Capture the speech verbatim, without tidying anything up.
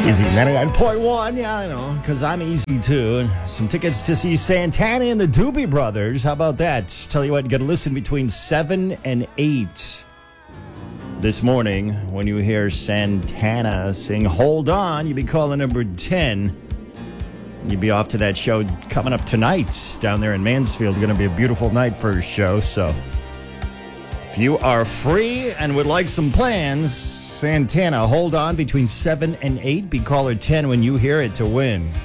Easy ninety-nine point one, yeah, I know, because I'm easy too. Some tickets to see Santana and the Doobie Brothers. How about that? Tell you what, you got to listen between seven and eight this morning. When you hear Santana sing Hold On, you'll be calling number ten. You'll be off to that show coming up tonight down there in Mansfield. Going to be a beautiful night for a show, so if you are free and would like some plans, Santana, Hold On between seven and eight. Be caller ten when you hear it to win.